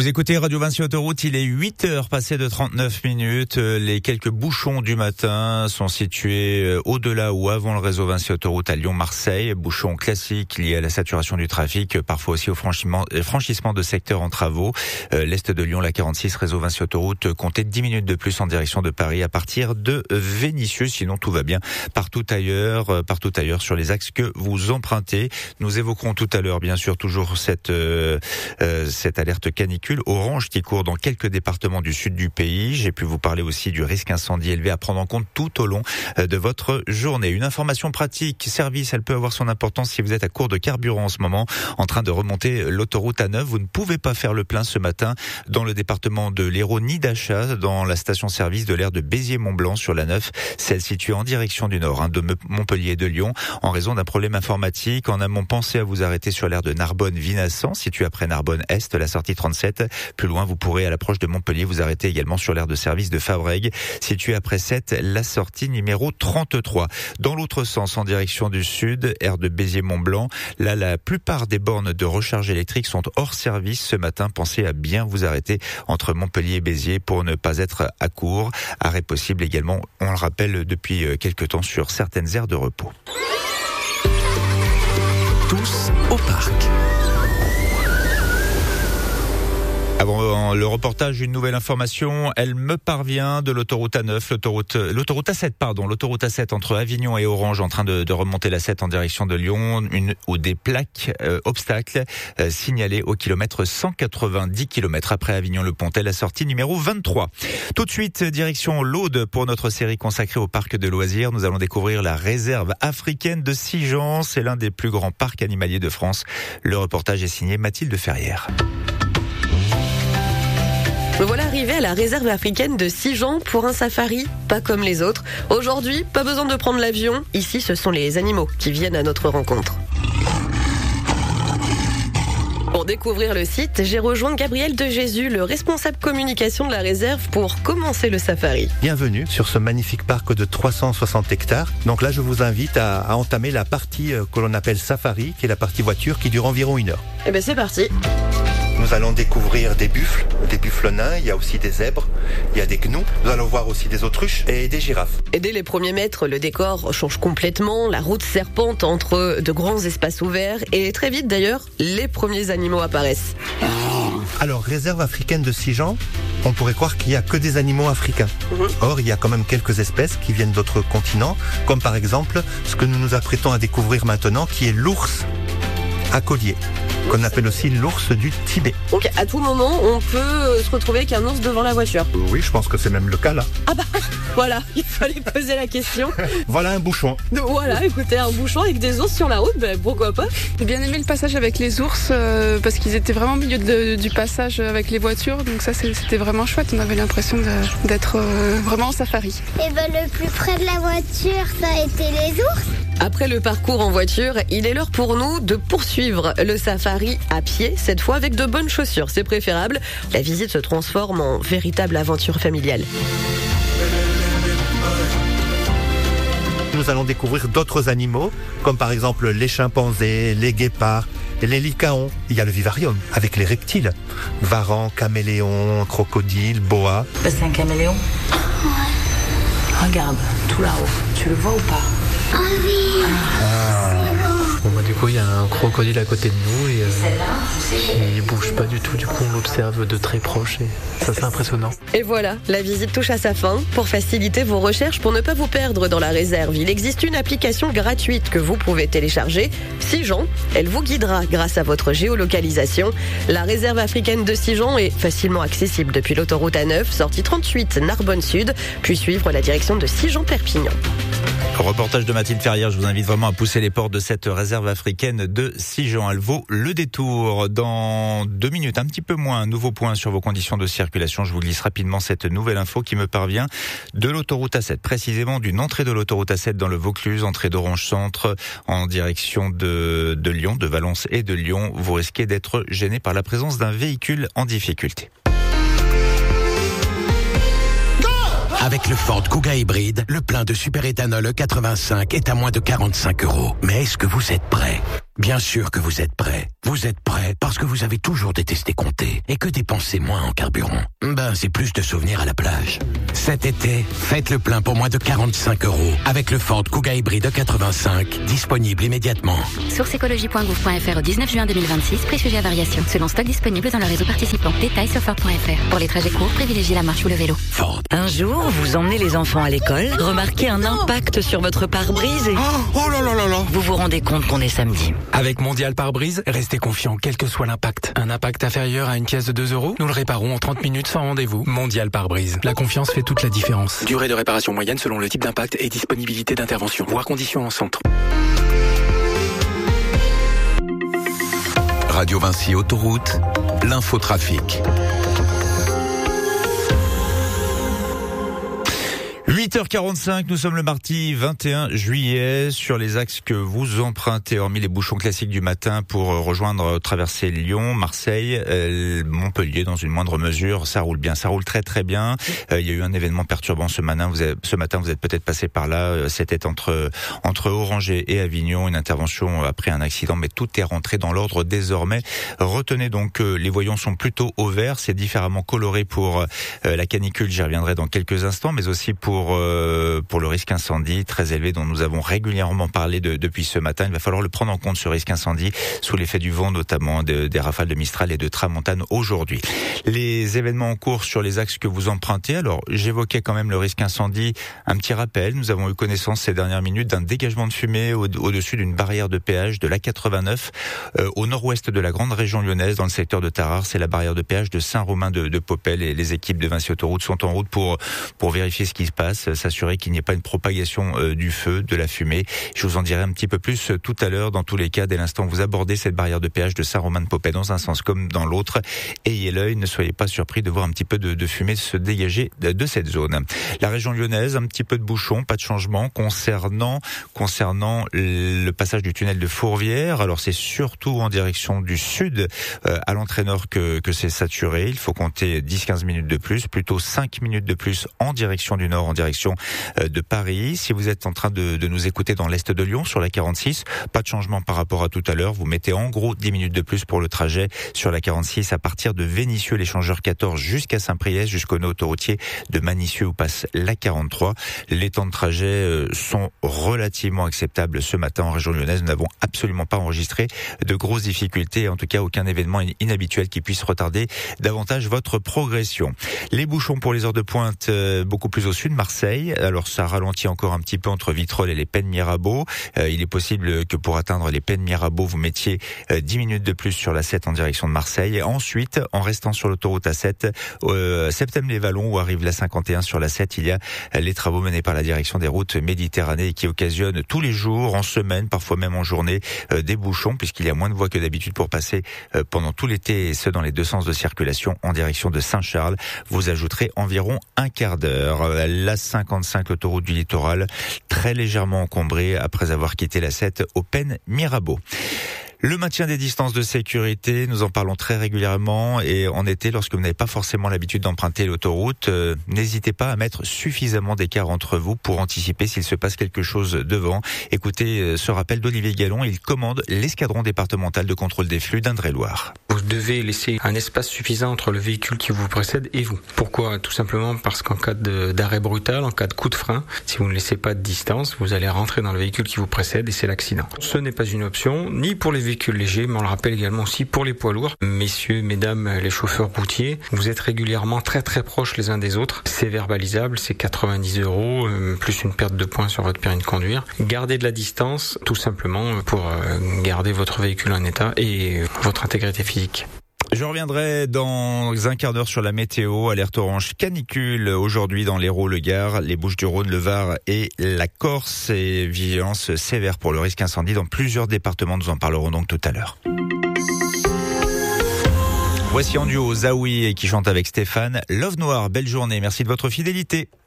écoutez Radio Vinci Autoroute, il est 8h passé de 39 minutes. Les quelques bouchons du matin sont situés au-delà ou avant le réseau Vinci Autoroute à Lyon-Marseille. Bouchons classiques liés à la saturation du trafic, parfois aussi au franchissement de secteurs en travaux. L'est de Lyon, la 46, réseau Vinci Autoroute, comptez 10 minutes de plus en direction de Paris à partir de Vénissieux. Sinon, tout va bien partout ailleurs sur les axes que vous empruntez. Nous évoquerons tout à l'heure, bien sûr, toujours cette alerte canicule orange qui court dans quelques départements du sud du pays. J'ai pu vous parler aussi du risque incendie élevé à prendre en compte tout au long de votre journée. Une information pratique, service, elle peut avoir son importance si vous êtes à court de carburant en ce moment, en train de remonter l'autoroute A9. Vous ne pouvez pas faire le plein ce matin dans le département de l'Hérault ni d'achat dans la station-service de l'aire de Béziers-Mont-Blanc sur la 9, celle située en direction du nord, de Montpellier et de Lyon, en raison d'un problème informatique. En amont, pensez à vous arrêter sur l'aire de Narbonne-Vinassan, située après Narbonne-Est, la sortie 37. Plus loin, vous pourrez, à l'approche de Montpellier, vous arrêter également sur l'aire de service de Fabrègues, située après 7, la sortie numéro 33. Dans l'autre sens, en direction du sud, aire de Béziers-Mont-Blanc, là, la plupart des bornes de recharge électrique sont hors service ce matin. Pensez à bien vous arrêter entre Montpellier et Béziers pour ne pas être à court. Arrêt possible également, on le rappelle, depuis quelques temps sur certaines aires de repos. Tous au parc. Avant le reportage, une nouvelle information, elle me parvient de l'autoroute A9, l'autoroute A7 entre Avignon et Orange, en train de remonter la 7 en direction de Lyon, ou des plaques obstacles signalées au kilomètre 190 km après Avignon-le-Pontet, la sortie numéro 23. Tout de suite, direction l'Aude pour notre série consacrée au parc de loisirs. Nous allons découvrir la réserve africaine de Sigean. C'est l'un des plus grands parcs animaliers de France. Le reportage est signé Mathilde Ferrière. Me voilà arrivé à la réserve africaine de Sigean pour un safari, pas comme les autres. Aujourd'hui, pas besoin de prendre l'avion. Ici, ce sont les animaux qui viennent à notre rencontre. Pour découvrir le site, j'ai rejoint Gabriel de Jésus, le responsable communication de la réserve, pour commencer le safari. Bienvenue sur ce magnifique parc de 360 hectares. Donc là, je vous invite à entamer la partie que l'on appelle safari, qui est la partie voiture, qui dure environ 1 heure. Eh ben c'est parti. Nous allons découvrir des buffles nains, il y a aussi des zèbres, il y a des gnous, nous allons voir aussi des autruches et des girafes. Et dès les premiers mètres, le décor change complètement, la route serpente entre de grands espaces ouverts et très vite d'ailleurs, les premiers animaux apparaissent. Alors, réserve africaine de Sigean, on pourrait croire qu'il n'y a que des animaux africains. Or, il y a quand même quelques espèces qui viennent d'autres continents, comme par exemple ce que nous nous apprêtons à découvrir maintenant, qui est l'ours à collier, qu'on appelle aussi l'ours du Tibet. Donc à tout moment, on peut se retrouver avec un ours devant la voiture. Oui, je pense que c'est même le cas là. Ah bah voilà, il fallait poser la question. Voilà un bouchon. Donc, voilà, écoutez, un bouchon avec des ours sur la route, ben pourquoi pas. J'ai bien aimé le passage avec les ours parce qu'ils étaient vraiment au milieu du passage avec les voitures, donc ça c'était vraiment chouette. On avait l'impression d'être vraiment en safari. Et ben le plus près de la voiture, ça a été les ours. Après le parcours en voiture, il est l'heure pour nous de poursuivre le safari à pied, cette fois avec de bonnes chaussures, c'est préférable. La visite se transforme en véritable aventure familiale. Nous allons découvrir d'autres animaux, comme par exemple les chimpanzés, les guépards, les lycaons. Il y a le vivarium, avec les reptiles. Varans, caméléons, crocodiles, boas. C'est un caméléon ? Ouais. Regarde, tout là-haut. Tu le vois ou pas ? Oh oui. Bon, bah, du coup, il y a un crocodile à côté de nous et il bouge pas du tout. Du coup, on l'observe de très proche et ça, c'est impressionnant. Et voilà, la visite touche à sa fin. Pour faciliter vos recherches, pour ne pas vous perdre dans la réserve, il existe une application gratuite que vous pouvez télécharger. Sigean, elle vous guidera grâce à votre géolocalisation. La réserve africaine de Sigean est facilement accessible depuis l'autoroute A9, sortie 38 Narbonne Sud, puis suivre la direction de Sigean-Perpignan. Reportage de Mathilde Ferrière, je vous invite vraiment à pousser les portes de cette réserve africaine de Sigean. Elle vaut le détour. Dans 2 minutes, un petit peu moins, un nouveau point sur vos conditions de circulation. Je vous glisse rapidement cette nouvelle info qui me parvient de l'autoroute A7, précisément d'une entrée de l'autoroute A7 dans le Vaucluse, entrée d'Orange Centre en direction de Lyon, de Valence et de Lyon. Vous risquez d'être gêné par la présence d'un véhicule en difficulté. Avec le Ford Kuga hybride, le plein de superéthanol E85 est à moins de 45 €. Mais est-ce que vous êtes prêt ? Bien sûr que vous êtes prêts. Vous êtes prêts parce que vous avez toujours détesté compter et que dépenser moins en carburant, c'est plus de souvenirs à la plage. Cet été, faites le plein pour moins de 45 € avec le Ford Kuga hybride 85, disponible immédiatement. Source écologie.gouv.fr au 19 juin 2026, prix sujet à variation. Selon stock disponible dans le réseau participant. Détails sur Ford.fr. Pour les trajets courts, privilégiez la marche ou le vélo. Ford. Un jour, vous emmenez les enfants à l'école, remarquez un impact sur votre pare-brise et... Oh là là là là. Vous vous rendez compte qu'on est samedi. Avec Mondial Pare-Brise, restez confiant quel que soit l'impact. Un impact inférieur à une pièce de 2 €, nous le réparons en 30 minutes sans rendez-vous. Mondial Pare-Brise. La confiance fait toute la différence. Durée de réparation moyenne selon le type d'impact et disponibilité d'intervention. Voir conditions en centre. Radio Vinci Autoroute, l'infotrafic. 8h45, nous sommes le mardi 21 juillet sur les axes que vous empruntez, hormis les bouchons classiques du matin pour rejoindre, traverser Lyon, Marseille, Montpellier dans une moindre mesure. Ça roule bien, ça roule très très bien. Il y a eu un événement perturbant ce matin, vous êtes peut-être passé par là, c'était entre Orangé et Avignon, une intervention après un accident, mais tout est rentré dans l'ordre désormais. Retenez donc que les voyants sont plutôt au vert, c'est différemment coloré pour la canicule, j'y reviendrai dans quelques instants, mais aussi pour le risque incendie très élevé dont nous avons régulièrement parlé depuis ce matin. Il va falloir le prendre en compte, ce risque incendie, sous l'effet du vent, notamment des rafales de Mistral et de tramontane aujourd'hui. Les événements en cours sur les axes que vous empruntez, alors j'évoquais quand même le risque incendie, un petit rappel, nous avons eu connaissance ces dernières minutes d'un dégagement de fumée au-dessus d'une barrière de péage de l'A89 au nord-ouest de la grande région lyonnaise, dans le secteur de Tarare. C'est la barrière de péage de Saint-Romain de Popel, et les équipes de Vinci Autoroute sont en route pour vérifier ce qui se passe, s'assurer qu'il n'y ait pas une propagation du feu, de la fumée. Je vous en dirai un petit peu plus tout à l'heure. Dans tous les cas, dès l'instant où vous abordez cette barrière de péage de Saint-Romain-de-Popet dans un sens comme dans l'autre, ayez l'œil, ne soyez pas surpris de voir un petit peu de fumée se dégager de cette zone. La région lyonnaise, un petit peu de bouchon, pas de changement concernant le passage du tunnel de Fourvière. Alors c'est surtout en direction du sud, à l'entrée nord que c'est saturé. Il faut compter 10-15 minutes de plus, plutôt 5 minutes de plus en direction du nord, en direction de Paris. Si vous êtes en train de nous écouter dans l'est de Lyon, sur la 46, pas de changement par rapport à tout à l'heure. Vous mettez en gros 10 minutes de plus pour le trajet sur la 46 à partir de Vénissieux, l'échangeur 14 jusqu'à Saint-Priest, jusqu'au nœud autoroutier de Manissieux où passe la 43. Les temps de trajet sont relativement acceptables ce matin en région lyonnaise. Nous n'avons absolument pas enregistré de grosses difficultés, en tout cas aucun événement inhabituel qui puisse retarder davantage votre progression. Les bouchons pour les heures de pointe beaucoup plus au sud, Marseille. Alors ça ralentit encore un petit peu entre Vitrolles et les Pennes Mirabeau. Il est possible que pour atteindre les Pennes Mirabeau, vous mettiez 10 minutes de plus sur la 7 en direction de Marseille. Et ensuite, en restant sur l'autoroute A7, Septem-les-Vallons, où arrive la 51 sur la 7, il y a les travaux menés par la direction des routes Méditerranée qui occasionnent tous les jours, en semaine, parfois même en journée, des bouchons, puisqu'il y a moins de voies que d'habitude pour passer pendant tout l'été, et ce dans les deux sens de circulation en direction de Saint-Charles. Vous ajouterez environ un quart d'heure. La 55, l'autoroute du littoral, très légèrement encombrée après avoir quitté la 7 au Pennes Mirabeau. Le maintien des distances de sécurité, nous en parlons très régulièrement, et en été, lorsque vous n'avez pas forcément l'habitude d'emprunter l'autoroute, n'hésitez pas à mettre suffisamment d'écart entre vous pour anticiper s'il se passe quelque chose devant. Écoutez ce rappel d'Olivier Gallon, il commande l'escadron départemental de contrôle des flux d'Indre-et-Loire. Vous devez laisser un espace suffisant entre le véhicule qui vous précède et vous. Pourquoi ? Tout simplement parce qu'en cas d'arrêt brutal, en cas de coup de frein, si vous ne laissez pas de distance, vous allez rentrer dans le véhicule qui vous précède et c'est l'accident. Ce n'est pas une option, ni pour les véhicules légers, mais on le rappelle également aussi pour les poids lourds. Messieurs, mesdames, les chauffeurs routiers, vous êtes régulièrement très très proches les uns des autres. C'est verbalisable, c'est 90 €, plus une perte de points sur votre permis de conduire. Gardez de la distance, tout simplement pour garder votre véhicule en état et votre intégrité physique. Je reviendrai dans un quart d'heure sur la météo. Alerte orange canicule aujourd'hui dans l'Hérault, le Gard, les Bouches-du-Rhône, le Var et la Corse. Et vigilance sévère pour le risque incendie dans plusieurs départements. Nous en parlerons donc tout à l'heure. Voici en duo Zaoui qui chante avec Stéphane. Love Noir, belle journée. Merci de votre fidélité.